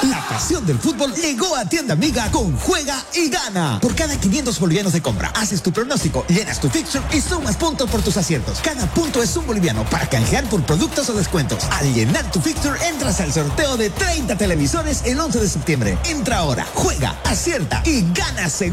La pasión del fútbol llegó a Tienda Amiga con Juega y Gana. Por cada 500 bolivianos de compra, haces tu pronóstico, llenas tu fixture y sumas puntos por tus aciertos. Cada punto es un boliviano para canjear por productos o descuentos. Al llenar tu fixture, entras al sorteo de 30 televisores el 11 de septiembre. Entra ahora, juega, acierta y gana seguro.